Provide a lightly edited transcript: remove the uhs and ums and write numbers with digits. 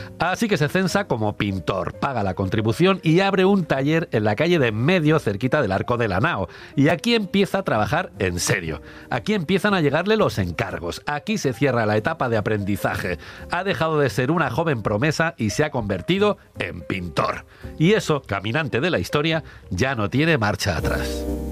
Así que se censa como pintor, paga la contribución y abre un taller en la calle de en medio, cerquita del Arco de la Nao. Y aquí empieza a trabajar en serio. Aquí empiezan a llegarle los encargos. Aquí se cierra la etapa de aprendizaje. Ha dejado de ser una joven promesa y se ha convertido en pintor. Y eso, caminante de la historia, ya no tiene marcha atrás.